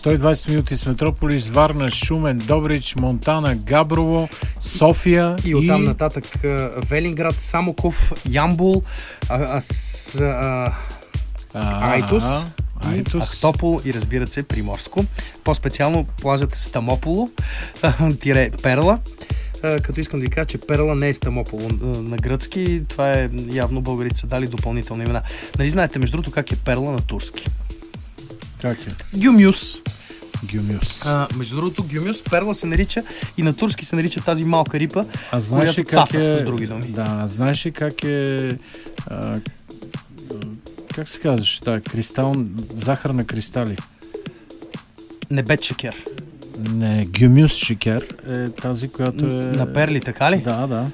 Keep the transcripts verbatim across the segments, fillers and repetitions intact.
сто и двадесет минути с Метрополис, Варна, Шумен, Добрич, Монтана, Габрово, София и оттам и... нататък Велинград, Самоков, Ямбол, а, а, с, а, а, Айтос, Айтос, Ахтопол и разбира се Приморско. По-специално плажът Стамополо, тире Перла. Като искам да ви кажа, че Перла не е Стамополо на гръцки, това е явно българите са дали допълнителни имена. Нали знаете между другото как е Перла на турски? Как е? Гюмюс. Гюмюс. А, между другото, Гюмюс, Перла се нарича и на турски се нарича тази малка рипа, а знаеш която как цаца, е, с други думи. Да, знаеш ли как е... А, как се казваш? Да, кристал, захар на кристали. Небет шекер. Не, гюмюс шекер е тази, която е... На перли, така ли? Да, да.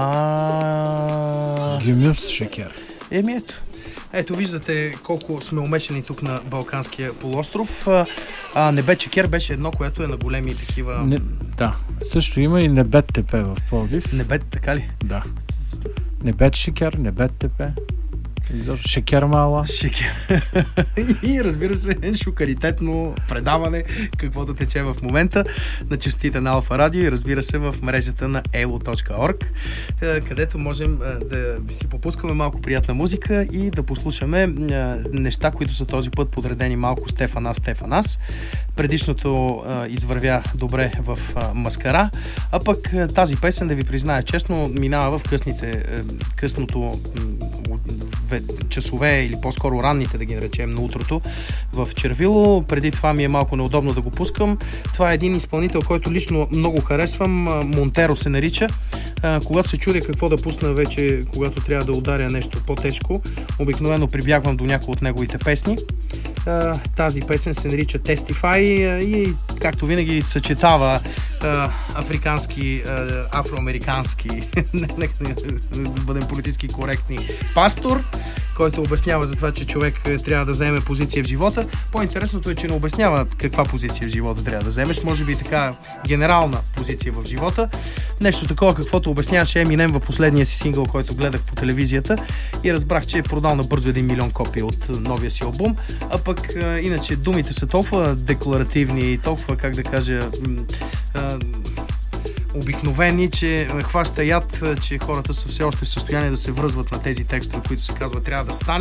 А... Гюмюс шекер. Еми ето. Ето виждате колко сме умешани тук на Балканския полуостров. А Небет шекер беше едно, което е на големи такива... Не, да. Също има и Небет тепе в Пловдив. Небет, така ли? Да. Небет шекер, Небет тепе. Шекер мала. Шекер. И разбира се, шукаритетно предаване, каквото тече в момента на честите на Алфа Радио и разбира се в мрежата на elo точка org, където можем да си попускаме малко приятна музика и да послушаме неща, които са този път подредени малко Стефанас Стефанас. Предишното извървя добре в Маскара, а пък тази песен, да ви призная честно, минава в късните, късното часове или по-скоро ранните, да ги наречем, на утрото в Червило. Преди това ми е малко неудобно да го пускам. Това е един изпълнител, който лично много харесвам. Монтеро се нарича. Когато се чудя какво да пусна вече, когато трябва да ударя нещо по-тежко, обикновено прибягвам до някои от неговите песни. Тази песен се нарича Testify и както винаги съчетава африкански, афроамерикански, нека да бъдем политически коректни, пастор, който обяснява за това, че човек трябва да заеме позиция в живота. По-интересното е, че не обяснява каква позиция в живота трябва да вземеш. Може би така генерална позиция в живота. Нещо такова, каквото обясняваше Еминем в последния си сингъл, който гледах по телевизията и разбрах, че е продал набързо един милион копии от новия си албум. А пък иначе думите са толкова декларативни и толкова, как да кажа, обикновени, че хваща яд, че хората са все още в състояние да се връзват на тези текстове, които се казват трябва да стане.